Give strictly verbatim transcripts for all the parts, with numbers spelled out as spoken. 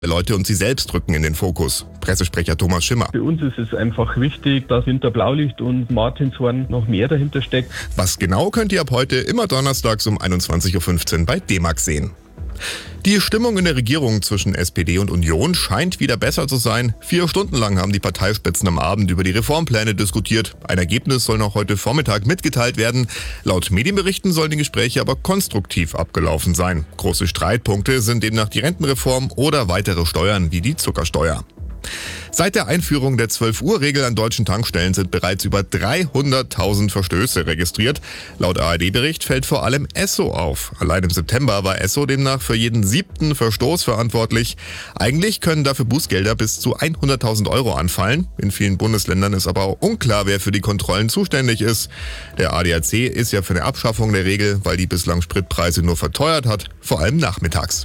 Leute und sie selbst rücken in den Fokus. Pressesprecher Thomas Schimmer. Für uns ist es einfach wichtig, dass hinter Blaulicht und Martinshorn noch mehr dahinter steckt. Was genau könnt ihr ab heute immer donnerstags um einundzwanzig Uhr fünfzehn bei D-Max sehen. Die Stimmung in der Regierung zwischen S P D und Union scheint wieder besser zu sein. Vier Stunden lang haben die Parteispitzen am Abend über die Reformpläne diskutiert. Ein Ergebnis soll noch heute Vormittag mitgeteilt werden. Laut Medienberichten sollen die Gespräche aber konstruktiv abgelaufen sein. Große Streitpunkte sind demnach die Rentenreform oder weitere Steuern wie die Zuckersteuer. Seit der Einführung der zwölf Uhr Regel an deutschen Tankstellen sind bereits über dreihunderttausend Verstöße registriert. Laut A R D-Bericht fällt vor allem Esso auf. Allein im September war Esso demnach für jeden siebten Verstoß verantwortlich. Eigentlich können dafür Bußgelder bis zu hunderttausend Euro anfallen. In vielen Bundesländern ist aber auch unklar, wer für die Kontrollen zuständig ist. Der A D A C ist ja für eine Abschaffung der Regel, weil die bislang Spritpreise nur verteuert hat, vor allem nachmittags.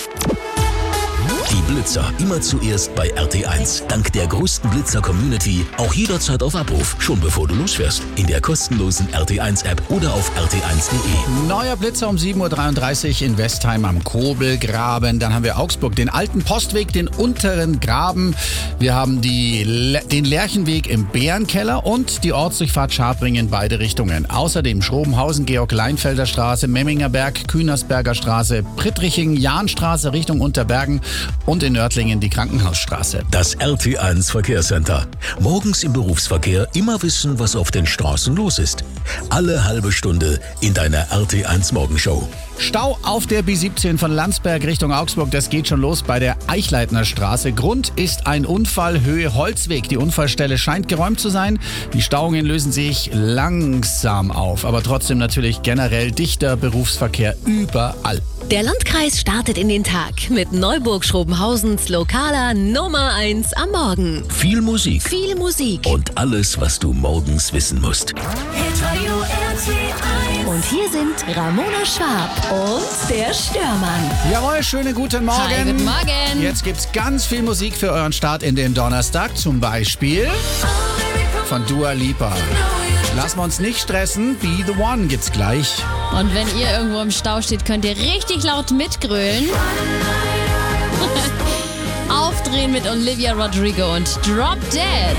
Die Blitzer immer zuerst bei R T eins. Dank der größten Blitzer-Community auch jederzeit auf Abruf, schon bevor du losfährst. In der kostenlosen R T eins App oder auf R T eins Punkt de. Neuer Blitzer um sieben Uhr dreiunddreißig in Westheim am Kobelgraben. Dann haben wir Augsburg, den alten Postweg, den unteren Graben. Wir haben die, den Lerchenweg im Bärenkeller und die Ortsdurchfahrt Scharpring in beide Richtungen. Außerdem Schrobenhausen, Georg-Leinfelder Straße, Memminger Berg, Kühnersberger Straße, Prittriching, Jahnstraße Richtung Unterbergen und in Nördlingen die Krankenhausstraße. Das R T eins Verkehrscenter. Morgens im Berufsverkehr immer wissen, was auf den Straßen los ist. Alle halbe Stunde in deiner R T eins Morgenshow. Stau auf der B siebzehn von Landsberg Richtung Augsburg. Das geht schon los bei der Eichleitner Straße. Grund ist ein Unfall Höhe Holzweg. Die Unfallstelle scheint geräumt zu sein. Die Stauungen lösen sich langsam auf, aber trotzdem natürlich generell dichter Berufsverkehr überall. Der Landkreis startet in den Tag mit Neuburg-Schrobenhausens lokaler Nummer eins am Morgen. Viel Musik. Viel Musik. Und alles, was du morgens wissen musst. Hitradio R T eins. Und hier sind Ramona Schwab und der Störmann. Jawohl, schönen guten Morgen. Hi, guten Morgen. Jetzt gibt's ganz viel Musik für euren Start in den Donnerstag. Zum Beispiel von Dua Lipa. Lassen wir uns nicht stressen. Be the One gibt's gleich. Und wenn ihr irgendwo im Stau steht, könnt ihr richtig laut mitgrölen. Aufdrehen mit Olivia Rodrigo und Drop Dead.